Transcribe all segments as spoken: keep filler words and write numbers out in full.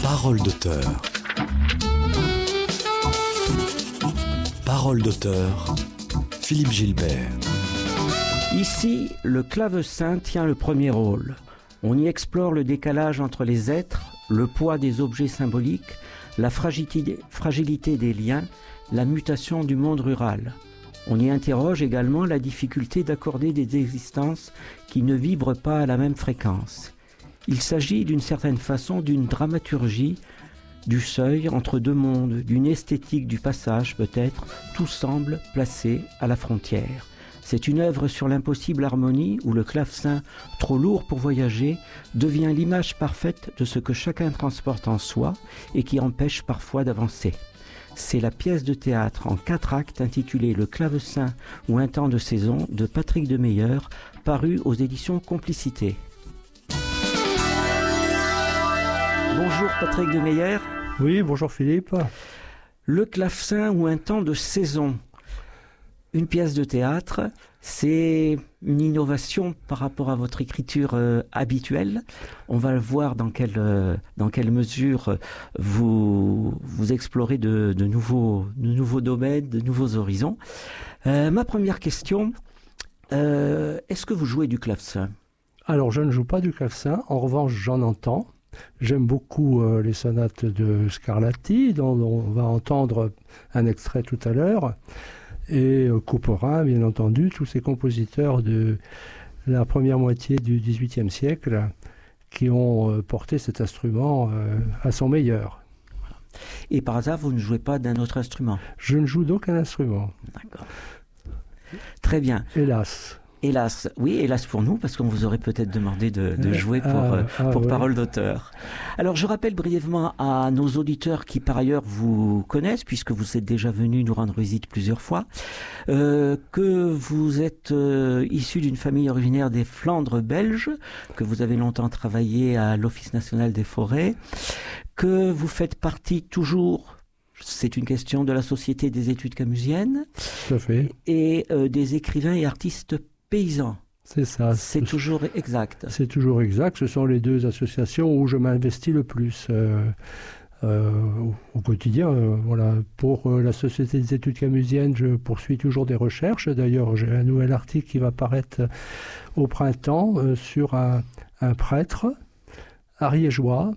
Parole d'auteur. Parole d'auteur. Philippe Gilbert. Ici, le clavecin tient le premier rôle. On y explore le décalage entre les êtres, le poids des objets symboliques, la fragilité, fragilité des liens, la mutation du monde rural. On y interroge également la difficulté d'accorder des existences qui ne vibrent pas à la même fréquence. Il s'agit d'une certaine façon d'une dramaturgie du seuil entre deux mondes, d'une esthétique du passage peut-être, tout semble placé à la frontière. C'est une œuvre sur l'impossible harmonie où le clavecin, trop lourd pour voyager, devient l'image parfaite de ce que chacun transporte en soi et qui empêche parfois d'avancer. C'est la pièce de théâtre en quatre actes intitulée Le clavecin ou un temps de saison de Patrick Demeyer, paru aux éditions Complicité. Bonjour Patrick Demeyer. Oui, bonjour Philippe. Le clavecin ou un temps de saison. Une pièce de théâtre, c'est une innovation par rapport à votre écriture euh, habituelle. On va voir dans quelle, euh, dans quelle mesure vous, vous explorez de, de, nouveaux, de nouveaux domaines, de nouveaux horizons. Euh, ma première question, euh, est-ce que vous jouez du clavecin ? Alors, je ne joue pas du clavecin. En revanche, j'en entends. J'aime beaucoup euh, les sonates de Scarlatti, dont on va entendre un extrait tout à l'heure. Et euh, Couperin, bien entendu, tous ces compositeurs de la première moitié du dix-huitième siècle qui ont euh, porté cet instrument euh, à son meilleur. Et par hasard, vous ne jouez pas d'un autre instrument ? Je ne joue d'aucun instrument. D'accord. Très bien. Hélas. Hélas, oui, hélas pour nous, parce qu'on vous aurait peut-être demandé de, de jouer pour, ah, euh, ah, pour ouais. Parole d'auteur. Alors, je rappelle brièvement à nos auditeurs qui, par ailleurs, vous connaissent, puisque vous êtes déjà venus nous rendre visite plusieurs fois, euh, que vous êtes euh, issu d'une famille originaire des Flandres belges, que vous avez longtemps travaillé à l'Office national des forêts, que vous faites partie toujours... C'est une question de la Société des études camusiennes. Tout à fait. Et euh, des écrivains et artistes paysans. C'est ça. C'est toujours exact. C'est toujours exact. Ce sont les deux associations où je m'investis le plus euh, euh, au, au quotidien. Euh, voilà. Pour euh, la Société des études camusiennes, je poursuis toujours des recherches. D'ailleurs, j'ai un nouvel article qui va paraître au printemps euh, sur un, un prêtre ariégeois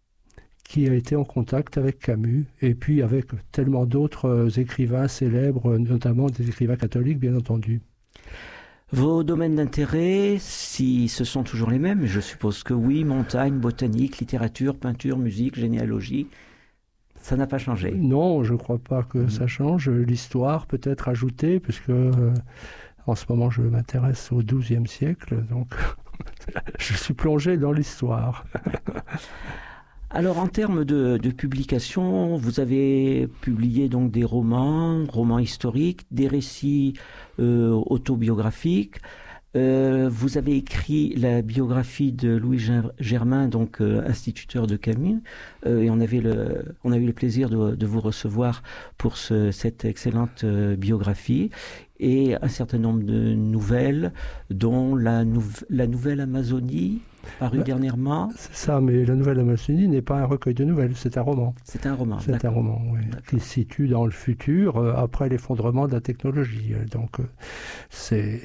qui a été en contact avec Camus, et puis avec tellement d'autres euh, écrivains célèbres, notamment des écrivains catholiques, bien entendu. Vos domaines d'intérêt, si ce sont toujours les mêmes, je suppose que oui, montagne, botanique, littérature, peinture, musique, généalogie, ça n'a pas changé. Non, je ne crois pas que mmh. ça change. L'histoire peut-être ajoutée, puisque euh, en ce moment je m'intéresse au douzième siècle, donc je suis plongé dans l'histoire. Alors, en termes de, de publication, vous avez publié donc des romans, romans historiques, des récits euh, autobiographiques. Euh, vous avez écrit la biographie de Louis Germain, donc euh, instituteur de Camus, euh, et on avait le, on a eu le plaisir de, de vous recevoir pour ce, cette excellente euh, biographie, et un certain nombre de nouvelles, dont la, nou- la nouvelle Amazonie, paru bah, dernièrement. C'est ça, mais la nouvelle Amazonie n'est pas un recueil de nouvelles, c'est un roman. C'est un roman, C'est d'accord. un roman, oui, qui se situe dans le futur, euh, après l'effondrement de la technologie. Donc, euh, c'est...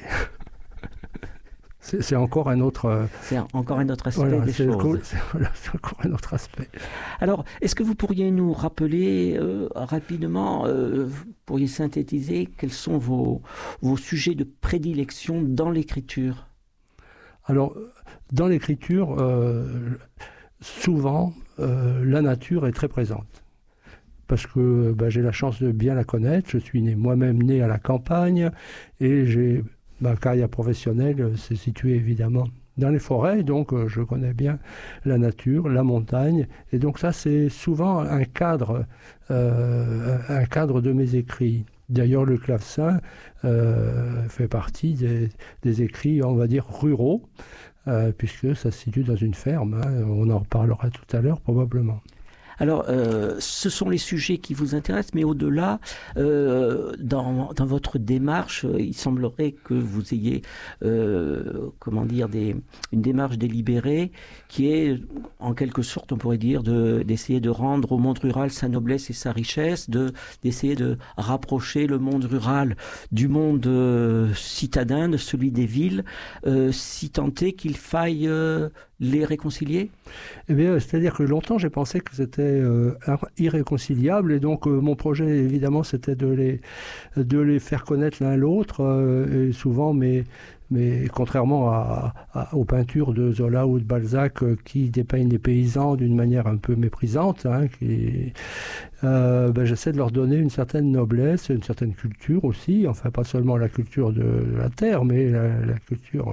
c'est... c'est encore un autre... Euh... C'est un, encore un autre aspect voilà, des c'est choses. Cool, c'est, voilà, c'est encore un autre aspect. Alors, est-ce que vous pourriez nous rappeler euh, rapidement, euh, vous pourriez synthétiser quels sont vos, vos sujets de prédilection dans l'écriture ? Alors, dans l'écriture, euh, souvent, euh, la nature est très présente. Parce que ben, j'ai la chance de bien la connaître. Je suis né, moi-même né à la campagne et j'ai, ma carrière professionnelle s'est située évidemment dans les forêts. Donc, euh, je connais bien la nature, la montagne. Et donc, ça, c'est souvent un cadre, euh, un cadre de mes écrits. D'ailleurs, le clavecin euh, fait partie des, des écrits, on va dire, ruraux, euh, puisque ça se situe dans une ferme. Hein, on en reparlera tout à l'heure, probablement. Alors, euh, ce sont les sujets qui vous intéressent, mais au-delà, euh, dans, dans votre démarche, il semblerait que vous ayez, euh, comment dire, des, une démarche délibérée qui est, en quelque sorte, on pourrait dire, de, d'essayer de rendre au monde rural sa noblesse et sa richesse, de, d'essayer de rapprocher le monde rural du monde euh, citadin, de celui des villes, euh, si tant est qu'il faille euh, les réconcilier? Eh bien, c'est-à-dire que longtemps, j'ai pensé que c'était euh, irréconciliable, et donc euh, mon projet, évidemment, c'était de les, de les faire connaître l'un l'autre, euh, et souvent, mais, mais contrairement à, à, aux peintures de Zola ou de Balzac, euh, qui dépeignent les paysans d'une manière un peu méprisante, hein, qui, euh, ben, j'essaie de leur donner une certaine noblesse, une certaine culture aussi, enfin, pas seulement la culture de, de la terre, mais la, la culture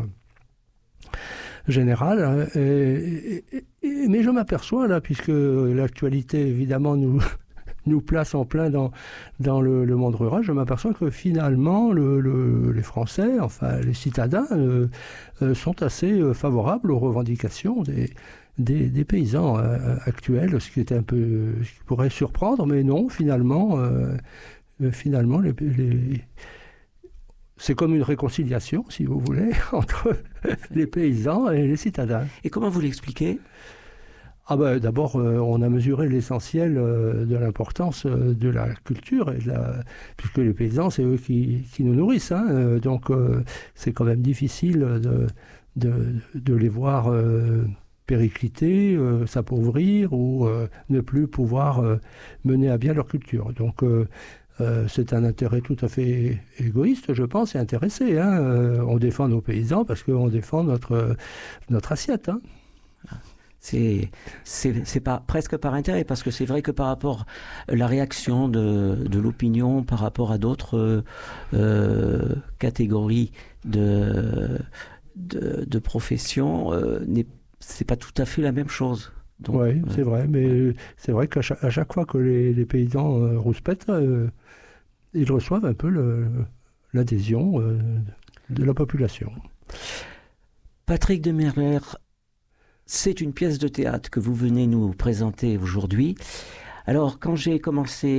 générale. Et, et, et, mais je m'aperçois là, puisque l'actualité évidemment nous, nous place en plein dans, dans le, le monde rural, je m'aperçois que finalement le, le, les Français, enfin les citadins, euh, euh, sont assez euh, favorables aux revendications des, des, des paysans euh, actuels, ce qui est un peu, ce qui pourrait surprendre, mais non, finalement, euh, finalement les, les c'est comme une réconciliation, si vous voulez, entre les paysans et les citadins. Et comment vous l'expliquez? Ah ben, d'abord, euh, on a mesuré l'essentiel euh, de l'importance euh, de la culture, et de la... puisque les paysans, c'est eux qui, qui nous nourrissent. Hein, euh, donc, euh, c'est quand même difficile de, de, de les voir euh, péricliter, euh, s'appauvrir, ou euh, ne plus pouvoir euh, mener à bien leur culture. Donc, euh, Euh, c'est un intérêt tout à fait égoïste, je pense, et intéressé. Hein. Euh, on défend nos paysans parce qu'on défend notre, notre assiette. Hein. C'est, c'est, c'est pas, presque par intérêt, parce que c'est vrai que par rapport à la réaction de, de l'opinion par rapport à d'autres euh, catégories de, de, de professions, euh, n'est, c'est pas tout à fait la même chose. Oui, euh, c'est vrai, mais ouais. C'est vrai qu'à chaque, à chaque fois que les, les paysans euh, rouspètent, euh, ils reçoivent un peu le, l'adhésion euh, de la population. Patrick Demerler, c'est une pièce de théâtre que vous venez nous présenter aujourd'hui. Alors, quand j'ai commencé